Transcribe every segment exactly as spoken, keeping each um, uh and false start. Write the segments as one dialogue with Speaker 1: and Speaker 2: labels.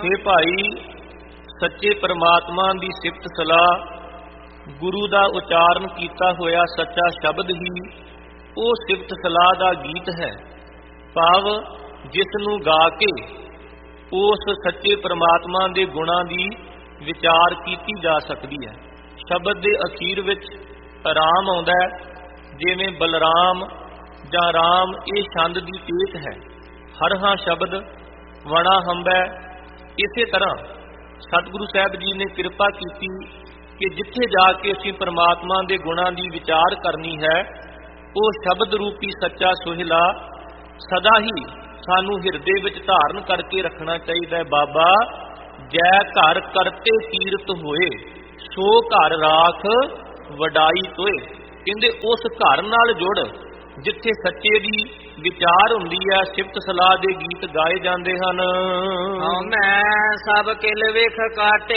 Speaker 1: हे भाई, सच्चे परमात्मा की सिफत सलाह गुरु का उचारण किया होया सच्चा शब्द ही वो सिफत सलाह का गीत है। भाव जिसनू गा के उस सच्चे परमात्मा के गुणों की विचार की जा सकती है। शब्द के अखीर विच राम आउंदा है, जिवें बलराम जां राम ये छंद की टेक है। हर हां शब्द वणा हंबै। इसे तरह सतगुरु साहब जी ने कृपा की कि जिथे जाके असीं परमात्मा के गुणों की विचार करनी है, वो शब्द रूपी सच्चा सोहिला सदा ही सानू हिरदे विच धारण करके रखना चाहिए। बाबा जै घर करते तीरथ होए, सो घर राख वडाई तोए। कहंदे उस घर नाल जुड़ जिथे सच्चे दी विचार हुंदी है, सिफत सलाह दे गीत गाए जांदे हन।
Speaker 2: मैं सब किल विख काटे,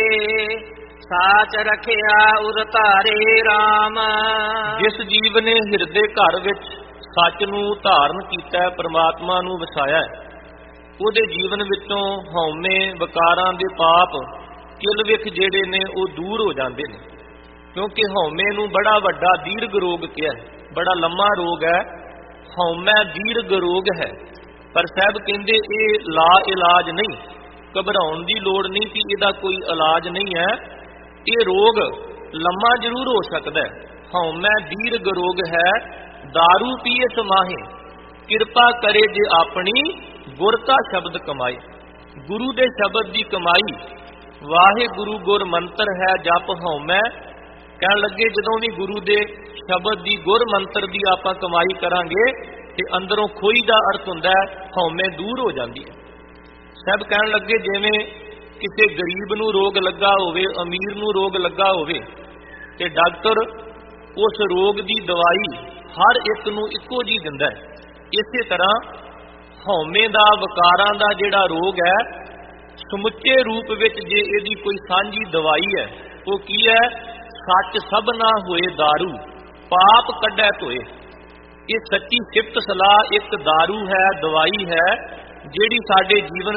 Speaker 2: साच रखिया उर धारे राम।
Speaker 1: जिस जीव ने हिरदे घर विच सच नूं धारण कीता, परमात्मा नूं वसाया, ਉਹਦੇ जीवन विचों हौमे वकारां दे पाप किल विख जेड़े ने वो दूर हो जाते हैं। क्योंकि हौमे नूं बड़ा वड्डा दीर्घ रोग किया, बड़ा लम्मा रोग है। हौमै दीर्घ रोग है, पर साहब कहंदे ये ला इलाज नहीं, घबराउण दी लोड़ नहीं कि इहदा कोई इलाज नहीं है। ये रोग लम्मा जरूर हो सकता है। हौमै दीर्घ रोग है, दारू पीए समाहे, किरपा करे जे अपनी गुर का शब्द कमाई। गुरु दे शब्द की कमाई वाहे गुरु गुर मंत्र है जप हौमै। कहन लगे जदों भी गुरु दे शब्द की गुर मंत्र की आपां कमाई करांगे ते अंदरों खोई का अर्थ हुंदा है हौमै दूर हो जाती है। साहब कहन लगे जिवें किसी गरीब नूं रोग लगा होवे, अमीर नूं रोग लगा होवे ते डॉक्टर उस रोग की दवाई हर एक नूं इक्को जी दिंदा है। इसे तरह हौमे दा वकारां दा जिहड़ा रोग है, समुचे रूप विच जे इहदी कोई सांझी दवाई है, वो की है? सच सब ना होए दारू, पाप कढै धोए। ये सच्ची सिफत सलाह एक दारू है, दवाई है, जिहड़ी साडे जीवन